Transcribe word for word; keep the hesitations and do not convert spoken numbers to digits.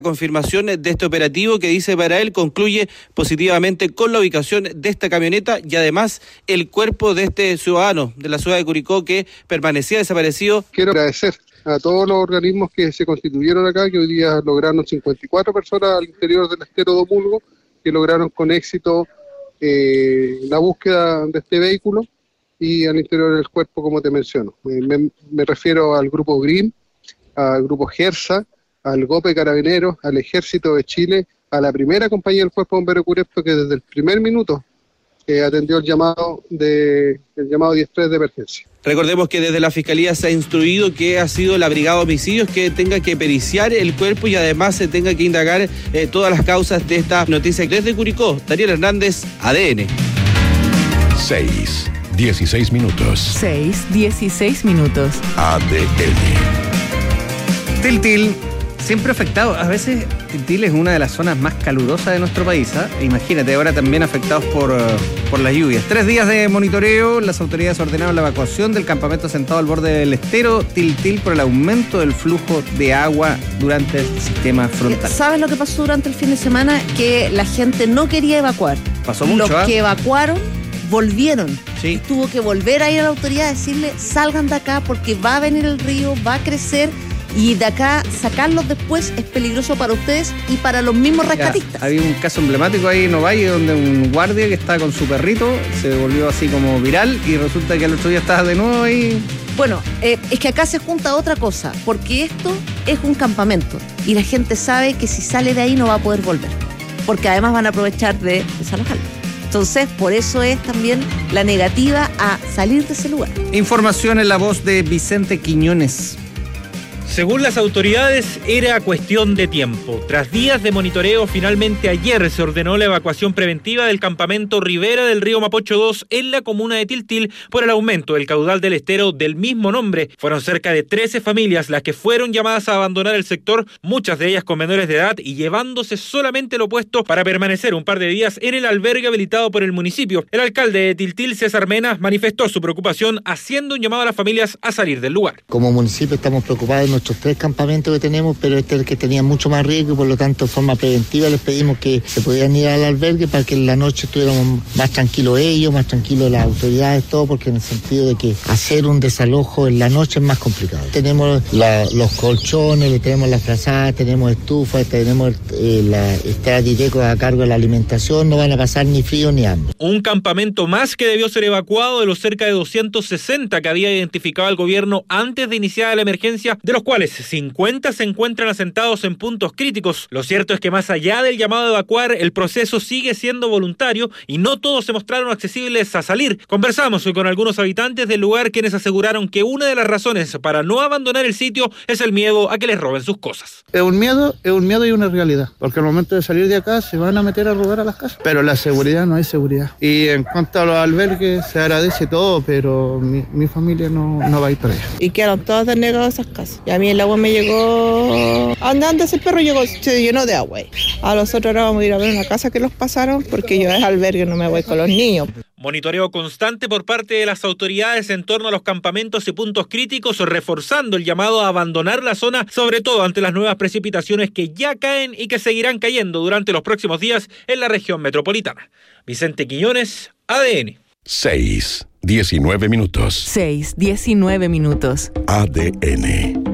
Confirmación de este operativo que dice para él concluye positivamente con la ubicación de esta camioneta y además el cuerpo de este ciudadano de la ciudad de Curicó que permanecía desaparecido. Quiero agradecer a todos los organismos que se constituyeron acá, que hoy día lograron cincuenta y cuatro personas al interior del estero de Omulgo, que lograron con éxito eh, la búsqueda de este vehículo y al interior del cuerpo, como te menciono. Me, me, me refiero al grupo GRIM, al grupo GERSA, al GOPE Carabineros, al Ejército de Chile, a la primera compañía del Cuerpo Bombero Curepto, que desde el primer minuto eh, atendió el llamado de el llamado diez tres de emergencia. Recordemos que desde la Fiscalía se ha instruido que ha sido la Brigada de Homicidios que tenga que periciar el cuerpo y además se tenga que indagar eh, todas las causas de esta noticia. Desde Curicó, Daniel Hernández, A D N. seis, dieciséis minutos. seis, dieciséis minutos. A D N. Tiltil, siempre afectado. A veces Tiltil es una de las zonas más calurosas de nuestro país, ¿eh? Imagínate, ahora también afectados por, uh, por las lluvias. Tres días de monitoreo, las autoridades ordenaron la evacuación del campamento asentado al borde del estero Tiltil por el aumento del flujo de agua durante el sistema frontal. ¿Sabes lo que pasó durante el fin de semana? Que la gente no quería evacuar. Pasó mucho, Los ¿eh? que evacuaron volvieron. Sí. Y tuvo que volver a ir a la autoridad a decirle, salgan de acá porque va a venir el río, va a crecer. Y de acá sacarlos después es peligroso para ustedes y para los mismos rescatistas. Ya, había un caso emblemático ahí en Ovalle donde un guardia que estaba con su perrito se volvió así como viral y resulta que al otro día estaba de nuevo ahí. Bueno, eh, es que acá se junta otra cosa, porque esto es un campamento y la gente sabe que si sale de ahí no va a poder volver, porque además van a aprovechar de desalojarlo. Entonces, por eso es también la negativa a salir de ese lugar. Información en la voz de Vicente Quiñones. Según las autoridades, era cuestión de tiempo. Tras días de monitoreo, finalmente ayer se ordenó la evacuación preventiva del campamento Ribera del río Mapocho dos en la comuna de Tiltil por el aumento del caudal del estero del mismo nombre. Fueron cerca de trece familias las que fueron llamadas a abandonar el sector, muchas de ellas con menores de edad y llevándose solamente lo puesto para permanecer un par de días en el albergue habilitado por el municipio. El alcalde de Tiltil, César Mena, manifestó su preocupación haciendo un llamado a las familias a salir del lugar. Como municipio estamos preocupados en nuestros tres campamentos que tenemos, pero este es el que tenía mucho más riesgo y por lo tanto de forma preventiva les pedimos que se pudieran ir al albergue para que en la noche estuviéramos más tranquilos ellos, más tranquilos las autoridades, todo, porque en el sentido de que hacer un desalojo en la noche es más complicado. Tenemos la, los colchones, le tenemos las frazadas, tenemos estufas, tenemos eh, la Estraditeco a cargo de la alimentación, no van a pasar ni frío ni hambre. Un campamento más que debió ser evacuado de los cerca de doscientos sesenta que había identificado el gobierno antes de iniciar la emergencia, de los cuales cincuenta se encuentran asentados en puntos críticos. Lo cierto es que más allá del llamado a evacuar, el proceso sigue siendo voluntario y no todos se mostraron accesibles a salir. Conversamos con algunos habitantes del lugar quienes aseguraron que una de las razones para no abandonar el sitio es el miedo a que les roben sus cosas. Es un miedo, es un miedo y una realidad, porque al momento de salir de acá se van a meter a robar a las casas. Pero la seguridad, no hay seguridad. Y en cuanto a los albergues, se agradece todo, pero mi, mi familia no, no va a ir para allá. Y quedaron todas denegadas esas casas. Y a mí el agua me llegó, andando ese perro llegó, se llenó de agua. A los otros ahora vamos a ir a ver una casa que los pasaron, porque yo es albergue, no me voy con los niños. Monitoreo constante por parte de las autoridades en torno a los campamentos y puntos críticos, reforzando el llamado a abandonar la zona, sobre todo ante las nuevas precipitaciones que ya caen y que seguirán cayendo durante los próximos días en la región metropolitana. Vicente Quiñones, A D N. seis, diecinueve minutos. seis, diecinueve minutos. A D N.